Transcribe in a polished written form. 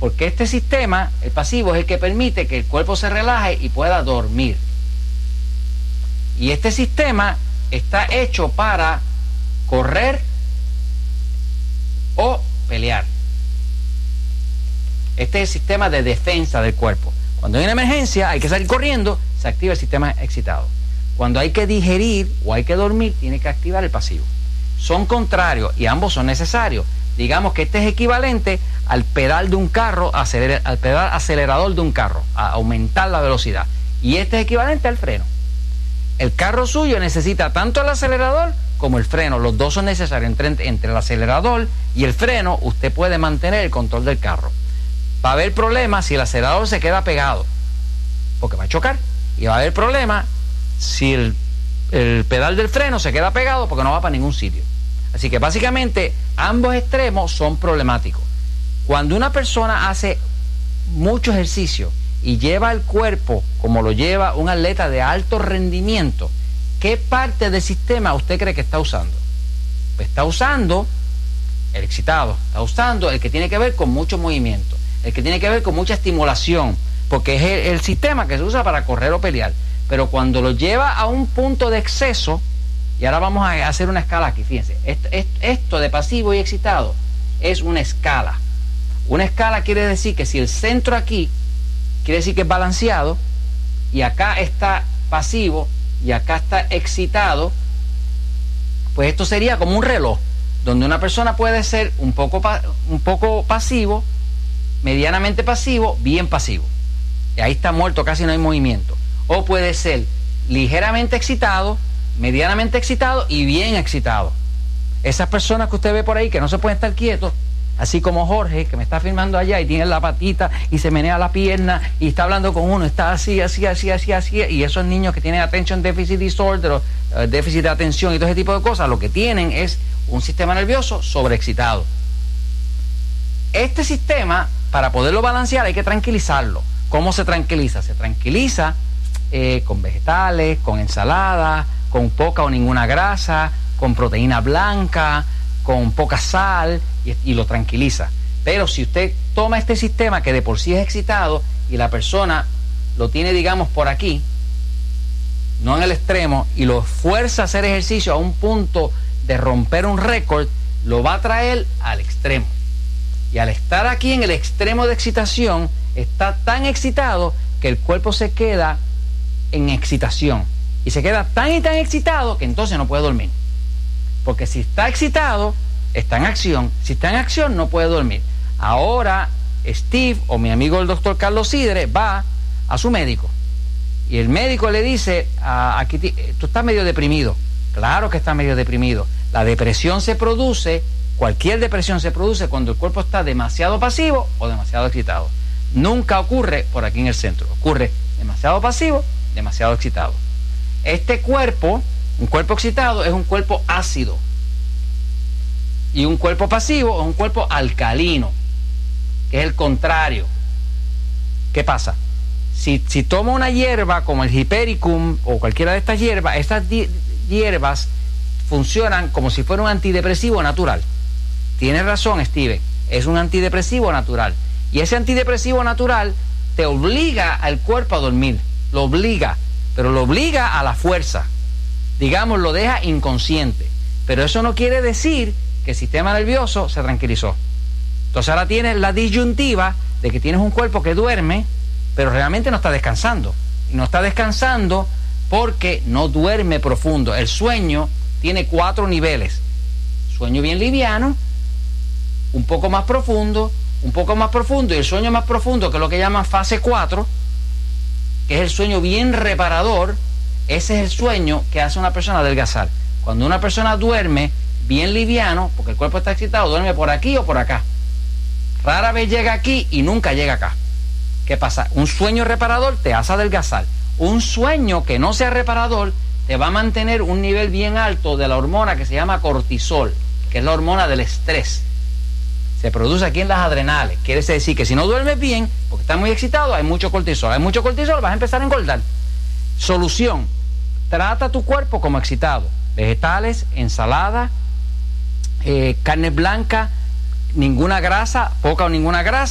Porque este sistema, el pasivo, es el que permite que el cuerpo se relaje y pueda dormir. Y este sistema está hecho para correr o pelear. Este es el sistema de defensa del cuerpo. Cuando hay una emergencia, hay que salir corriendo, se activa el sistema excitado. Cuando hay que digerir o hay que dormir, tiene que activar el pasivo. Son contrarios y ambos son necesarios. Digamos que este es equivalente al pedal de un carro, al pedal acelerador de un carro, a aumentar la velocidad. Y este es equivalente al freno. El carro suyo necesita tanto el acelerador como el freno. Los dos son necesarios. Entre el acelerador y el freno, usted puede mantener el control del carro. Va a haber problemas si el acelerador se queda pegado, porque va a chocar. Y va a haber problemas si el pedal del freno se queda pegado, porque no va para ningún sitio. Así que básicamente ambos extremos son problemáticos. Cuando una persona hace mucho ejercicio y lleva el cuerpo como lo lleva un atleta de alto rendimiento, ¿qué parte del sistema usted cree que está usando? Pues está usando el excitado, está usando el que tiene que ver con mucho movimiento, el que tiene que ver con mucha estimulación, porque es el sistema que se usa para correr o pelear. Pero cuando lo lleva a un punto de exceso, y ahora vamos a hacer una escala aquí, fíjense, esto de pasivo y excitado es una escala. Una escala quiere decir que si el centro aquí quiere decir que es balanceado, y acá está pasivo y acá está excitado, pues esto sería como un reloj, donde una persona puede ser un poco pasivo, medianamente pasivo, bien pasivo. Y ahí está muerto, casi no hay movimiento. O puede ser ligeramente excitado, medianamente excitado y bien excitado. Esas personas que usted ve por ahí que no se pueden estar quietos, así como Jorge, que me está filmando allá y tiene la patita y se menea la pierna y está hablando con uno, está así, y esos niños que tienen attention deficit disorder o déficit de atención y todo ese tipo de cosas, lo que tienen es un sistema nervioso sobreexcitado. Este sistema, para poderlo balancear, hay que tranquilizarlo. ¿Cómo se tranquiliza? Se tranquiliza con vegetales, con ensaladas, con poca o ninguna grasa, con proteína blanca, con poca sal, y lo tranquiliza. Pero si usted toma este sistema que de por sí es excitado y la persona lo tiene, digamos, por aquí, no en el extremo, y lo fuerza a hacer ejercicio a un punto de romper un récord, lo va a traer al extremo. Y al estar aquí en el extremo de excitación, está tan excitado que el cuerpo se queda en excitación. Y se queda tan y tan excitado que entonces no puede dormir. Porque si está excitado, está en acción. Si está en acción, no puede dormir. Ahora, Steve, o mi amigo el doctor Carlos Sidre, va a su médico. Y el médico le dice, aquí, tú estás medio deprimido. Claro que está medio deprimido. La depresión se produce, cualquier depresión se produce cuando el cuerpo está demasiado pasivo o demasiado excitado. Nunca ocurre por aquí en el centro. Ocurre demasiado pasivo, demasiado excitado. Este cuerpo, un cuerpo excitado, es un cuerpo ácido. Y un cuerpo pasivo es un cuerpo alcalino, que es el contrario. ¿Qué pasa? Si toma una hierba como el Hipericum o cualquiera de estas hierbas, estas hierbas funcionan como si fuera un antidepresivo natural. Tienes razón, Steven, es un antidepresivo natural. Y ese antidepresivo natural te obliga al cuerpo a dormir, lo obliga, pero lo obliga a la fuerza. Digamos, lo deja inconsciente. Pero eso no quiere decir que el sistema nervioso se tranquilizó. Entonces ahora tienes la disyuntiva de que tienes un cuerpo que duerme, pero realmente no está descansando. Y no está descansando porque no duerme profundo. El sueño tiene 4 niveles. Sueño bien liviano, un poco más profundo, y el sueño más profundo, que es lo que llaman fase 4, que es el sueño bien reparador. Ese es el sueño que hace una persona adelgazar. Cuando una persona duerme bien liviano, porque el cuerpo está excitado, duerme por aquí o por acá. Rara vez llega aquí y nunca llega acá. ¿Qué pasa? Un sueño reparador te hace adelgazar. Un sueño que no sea reparador te va a mantener un nivel bien alto de la hormona que se llama cortisol, que es la hormona del estrés. Se produce aquí en las adrenales. Quiere decir que si no duermes bien, porque estás muy excitado, hay mucho cortisol. Hay mucho cortisol, vas a empezar a engordar. Solución: trata tu cuerpo como excitado. Vegetales, ensalada, carne blanca, ninguna grasa, poca o ninguna grasa.